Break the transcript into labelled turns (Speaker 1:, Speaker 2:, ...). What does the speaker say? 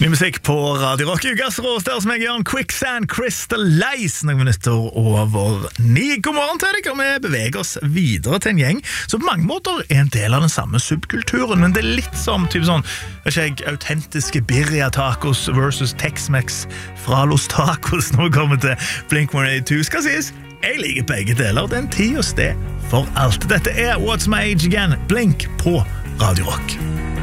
Speaker 1: Ny musikk på Radio Rock. Ukas råster som jeg gjør en Quicksand Crystal Lace. Noen minutter over 9. God morgen til deg, og vi beveger oss videre til en gjeng som på mange måter er en del av den samme subkulturen, men det er litt som typ sånn, autentiske birria tacos versus Tex-Mex fra Los Tacos når det kommer til Blink-182. Skal sies, jeg liker begge deler. Det er en tid og sted for alt. Dette er What's My Age Again, Blink på Radio Rock.